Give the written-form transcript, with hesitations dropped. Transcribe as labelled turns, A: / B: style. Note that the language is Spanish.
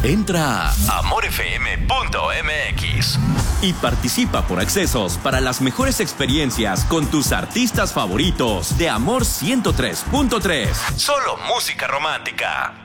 A: Entra a amorfm.mx y participa por accesos para las mejores experiencias con tus artistas favoritos de Amor 103.3. Solo música romántica.